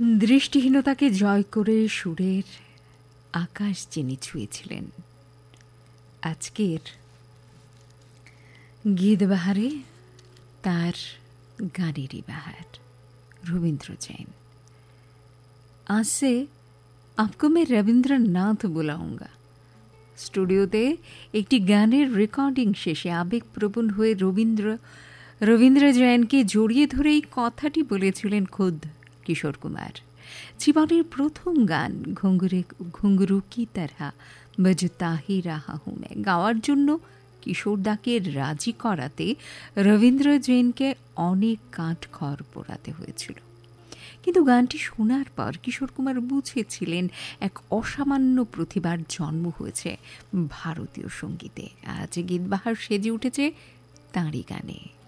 দৃষ্টিহীনতাকে জয় করে সুরের আকাশ যিনি ছুঁয়েছিলেন, আজকের গীতবাহারে তার গানেরই বাহার রবীন্দ্র জৈন। आज से आपको मैं রবীন্দ্রনাথ বুলাऊंगा। স্টুডিওতে একটি গানের রেকর্ডিং শেষে আবেগপ্রবণ হয়ে রবীন্দ্র জৈনকে জড়িয়ে ধরে এই কথাটি বলেছিলেন খোদ কিশোর কুমার। জীবনের প্রথম গান ঘুঙ্গুরু কি তরহা বজতা হি রাহা হুঁ मैं গাওয়ার জন্য কিশোরদাকে রাজি করাতে রবীন্দ্র জৈনকে অনেক কাঠখড় পোড়াতে হয়েছিল। কিন্তু গানটি শোনার পর কিশোর কুমার বুঝেছিলেন এক অসামান্য প্রতিভার জন্ম হয়েছে ভারতীয় সঙ্গীতে। আজ গীতবাহার সেজে উঠেছে তাঁরই গানে।